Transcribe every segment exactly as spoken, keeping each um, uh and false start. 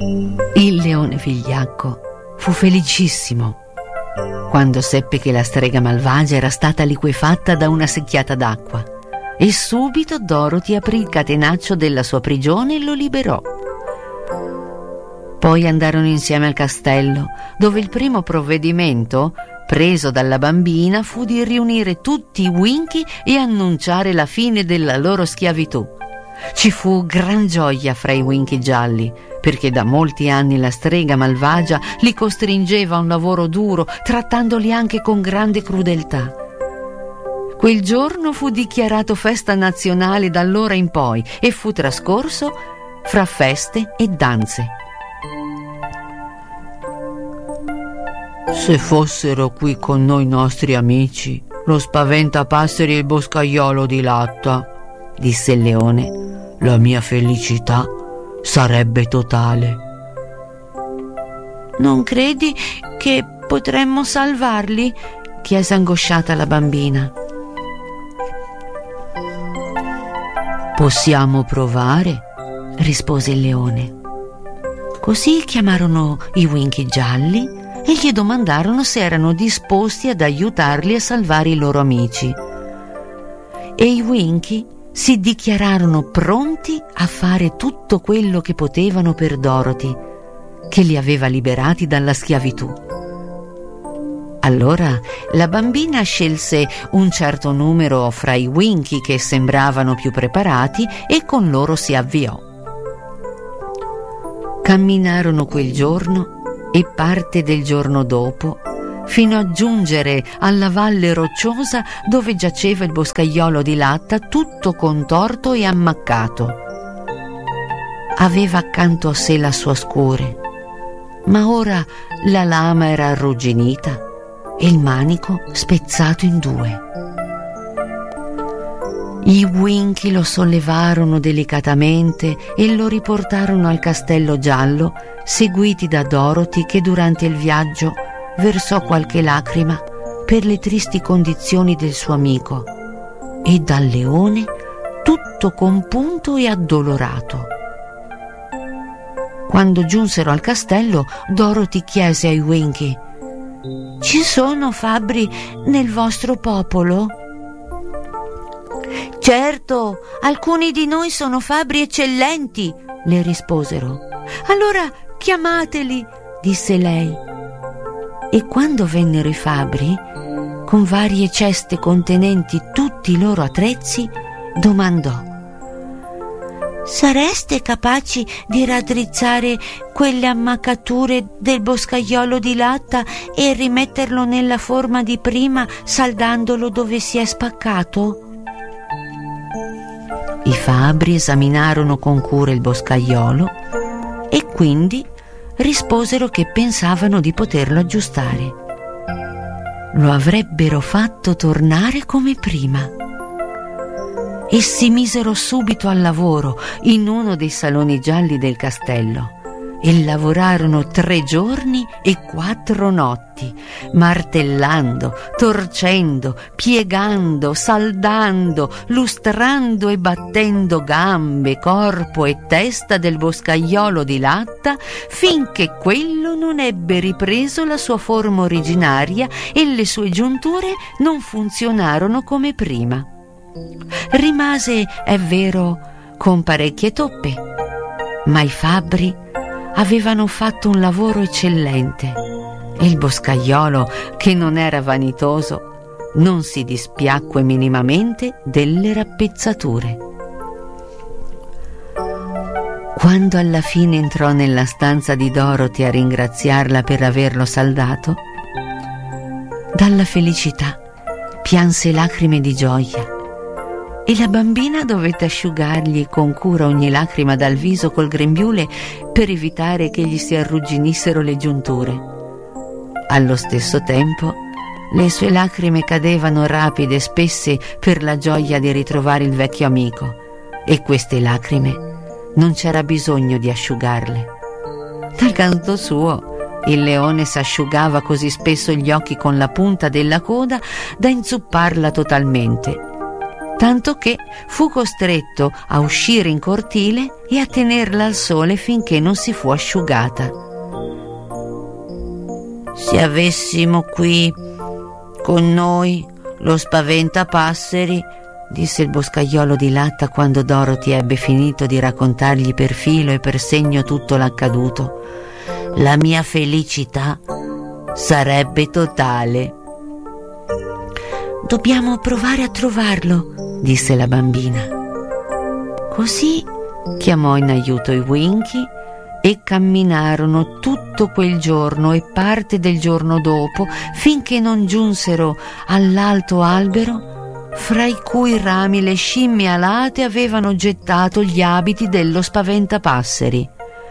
Il leone vigliacco fu felicissimo quando seppe che la strega malvagia era stata liquefatta da una secchiata d'acqua, e subito Dorothy aprì il catenaccio della sua prigione e lo liberò. Poi andarono insieme al castello, dove il primo provvedimento preso dalla bambina fu di riunire tutti i Winky e annunciare la fine della loro schiavitù. Ci fu gran gioia fra i Winky gialli, perché da molti anni la strega malvagia li costringeva a un lavoro duro, trattandoli anche con grande crudeltà. Quel giorno fu dichiarato festa nazionale d'allora in poi e fu trascorso fra feste e danze. Se fossero qui con noi i nostri amici, lo spaventapasseri e il boscaiolo di latta, disse il leone, la mia felicità sarebbe totale. Non credi che potremmo salvarli? Chiese angosciata la bambina. Possiamo provare, rispose il leone. Così chiamarono i Winky gialli e gli domandarono se erano disposti ad aiutarli a salvare i loro amici. E i Winky si dichiararono pronti a fare tutto quello che potevano per Dorothy, che li aveva liberati dalla schiavitù. Allora la bambina scelse un certo numero fra i Winky che sembravano più preparati e con loro si avviò. Camminarono quel giorno e parte del giorno dopo, fino a giungere alla valle rocciosa dove giaceva il boscaiolo di latta tutto contorto e ammaccato. Aveva accanto a sé la sua scure, ma ora la lama era arrugginita e il manico spezzato in due. I Winky lo sollevarono delicatamente e lo riportarono al castello giallo, seguiti da Dorothy, che durante il viaggio versò qualche lacrima per le tristi condizioni del suo amico, e dal leone tutto compunto e addolorato. Quando giunsero al castello, Dorothy chiese ai Winky: «Ci sono fabbri nel vostro popolo?» «Certo, alcuni di noi sono fabbri eccellenti», le risposero. «Allora chiamateli», disse lei. E quando vennero i fabbri, con varie ceste contenenti tutti i loro attrezzi, domandò: «Sareste capaci di raddrizzare quelle ammaccature del boscaiolo di latta e rimetterlo nella forma di prima, saldandolo dove si è spaccato?» I fabbri esaminarono con cura il boscaiolo e quindi risposero che pensavano di poterlo aggiustare. Lo avrebbero fatto tornare come prima. E si misero subito al lavoro in uno dei saloni gialli del castello e lavorarono tre giorni e quattro notti, martellando, torcendo, piegando, saldando, lustrando e battendo gambe, corpo e testa del boscaiolo di latta, finché quello non ebbe ripreso la sua forma originaria e le sue giunture non funzionarono come prima. Rimase, è vero, con parecchie toppe, ma i fabbri avevano fatto un lavoro eccellente e il boscaiolo, che non era vanitoso, non si dispiacque minimamente delle rappezzature. Quando alla fine entrò nella stanza di Dorothy a ringraziarla per averlo saldato, dalla felicità pianse lacrime di gioia, e la bambina dovette asciugargli con cura ogni lacrima dal viso col grembiule per evitare che gli si arrugginissero le giunture. Allo stesso tempo le sue lacrime cadevano rapide e spesse per la gioia di ritrovare il vecchio amico, e queste lacrime non c'era bisogno di asciugarle. Dal canto suo, il leone s'asciugava così spesso gli occhi con la punta della coda da inzupparla totalmente, tanto che fu costretto a uscire in cortile e a tenerla al sole finché non si fu asciugata. Se avessimo qui con noi lo spaventapasseri, disse il boscaiolo di latta quando Dorothy ebbe finito di raccontargli per filo e per segno tutto l'accaduto, la mia felicità sarebbe totale. Dobbiamo provare a trovarlo, disse la bambina. Così chiamò in aiuto i Winky e camminarono tutto quel giorno e parte del giorno dopo finché non giunsero all'alto albero fra i cui rami le scimmie alate avevano gettato gli abiti dello spaventapasseri.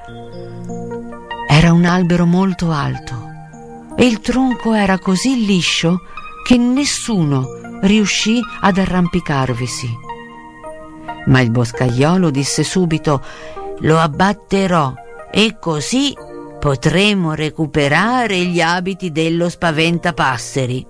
Era un albero molto alto e il tronco era così liscio che nessuno riuscì ad arrampicarvisi. Ma il boscaiolo disse subito: lo abbatterò e così potremo recuperare gli abiti dello spaventapasseri.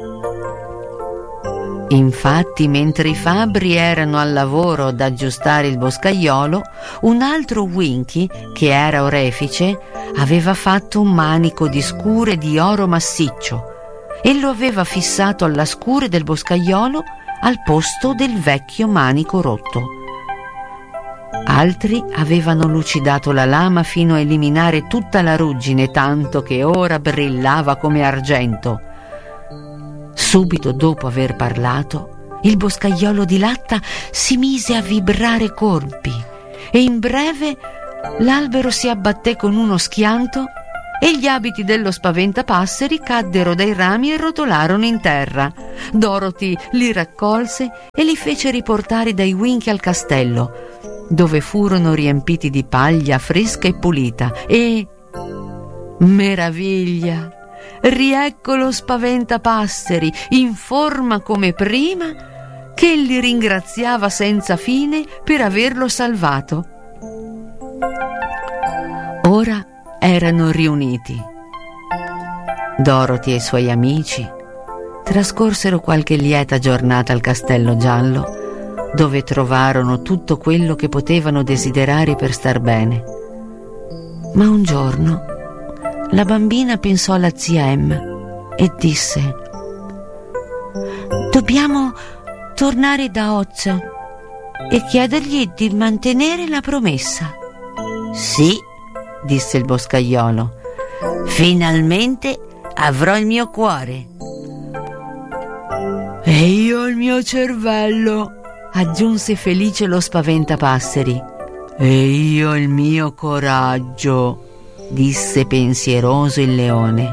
Infatti, mentre i fabbri erano al lavoro ad aggiustare il boscaiolo, un altro Winky, che era orefice, aveva fatto un manico di scure di oro massiccio e lo aveva fissato alla scure del boscaiolo al posto del vecchio manico rotto. Altri avevano lucidato la lama fino a eliminare tutta la ruggine, tanto che ora brillava come argento. Subito dopo aver parlato, il boscaiolo di latta si mise a vibrare colpi e in breve l'albero si abbatté con uno schianto e gli abiti dello spaventapasseri caddero dai rami e rotolarono in terra. Dorothy li raccolse e li fece riportare dai Winky al castello, dove furono riempiti di paglia fresca e pulita e... meraviglia! Riecco lo spaventapasseri in forma come prima, che li ringraziava senza fine per averlo salvato. Ora erano riuniti. Dorothy e i suoi amici trascorsero qualche lieta giornata al Castello Giallo, dove trovarono tutto quello che potevano desiderare per star bene. Ma un giorno la bambina pensò alla zia Em e disse: dobbiamo tornare da Oz e chiedergli di mantenere la promessa. Sì, disse il boscaiolo, finalmente avrò il mio cuore. E io il mio cervello, aggiunse felice lo spaventapasseri. E io il mio coraggio, disse pensieroso il leone.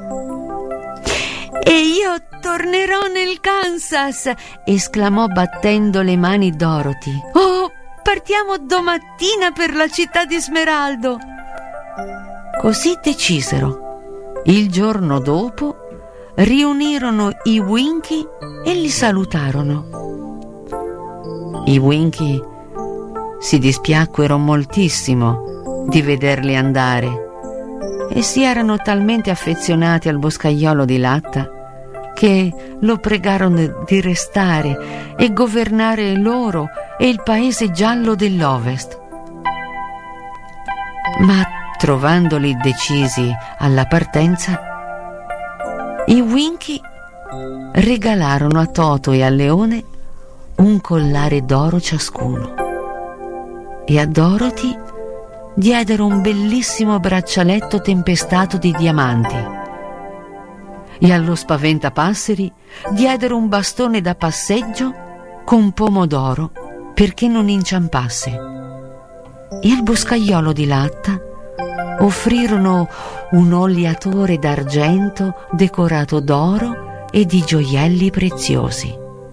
E io tornerò nel Kansas, esclamò battendo le mani Dorothy. Oh, partiamo domattina per la città di Smeraldo. Così decisero. Il giorno dopo riunirono i Winky e li salutarono. I Winky si dispiacquero moltissimo di vederli andare e si erano talmente affezionati al boscaiolo di latta che lo pregarono di restare e governare loro e il paese giallo dell'Ovest. Ma trovandoli decisi alla partenza, i Winky regalarono a Toto e al leone un collare d'oro ciascuno e a Dorothy diedero un bellissimo braccialetto tempestato di diamanti e allo spaventapasseri diedero un bastone da passeggio con pomodoro perché non inciampasse, e al boscaiolo di latta offrirono un oliatore d'argento decorato d'oro e di gioielli preziosi.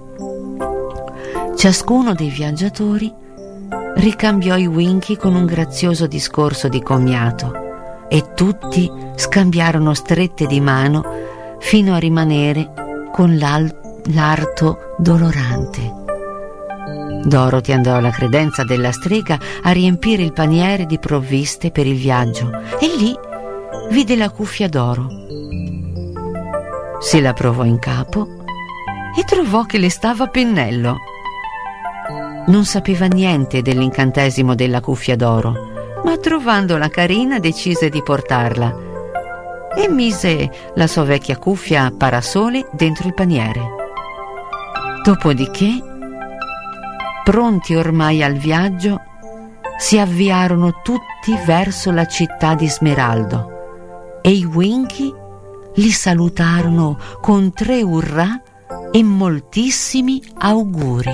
Ciascuno dei viaggiatori ricambiò i Winky con un grazioso discorso di commiato e tutti scambiarono strette di mano fino a rimanere con l'arto dolorante. Dorothy andò alla credenza della strega a riempire il paniere di provviste per il viaggio e lì vide la cuffia d'oro. Se la provò in capo e trovò che le stava a pennello. non sapeva niente dell'incantesimo della cuffia d'oro, ma trovandola carina decise di portarla e mise la sua vecchia cuffia a parasole dentro il paniere. Dopodiché, pronti ormai al viaggio, si avviarono tutti verso la città di Smeraldo e i Winky li salutarono con tre urrà e moltissimi auguri.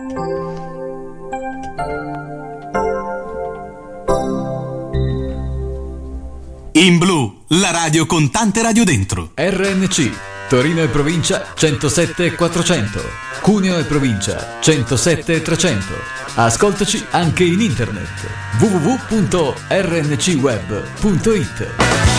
In Blu, la radio con tante radio dentro. R N C, Torino e provincia centosette e quattrocento, Cuneo e provincia centosette e trecento. Ascoltaci anche in internet w w w punto r n c web punto i t.